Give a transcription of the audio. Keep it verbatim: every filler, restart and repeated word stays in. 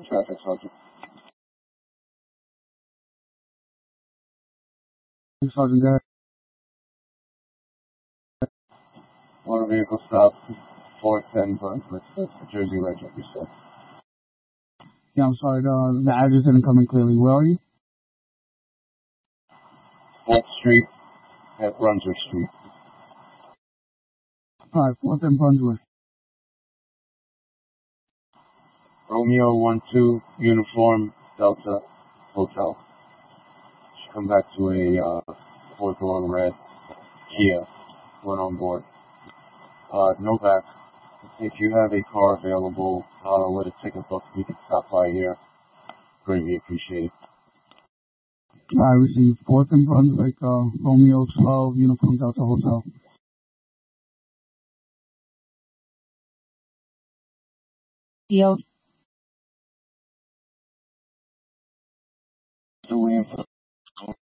Traffic Sergeant. Sergeant, go ahead. Motor vehicle stop, four ten Brunswick, Jersey Legend, you said. Yeah, I'm sorry, the, the address didn't come in clearly. Where are you? fourth Street at Brunswick Street. Alright, fourth and Brunswick. Romeo one two, uniform, Delta, hotel. Should come back to a uh, four-door red Kia, one on board. Uh, Novak, if you have a car available uh, with a ticket book, you can stop by here. Greatly appreciated. I received fourth and Brunswick, uh, Romeo twelve, uniform Delta Hotel. Yo. Still waiting for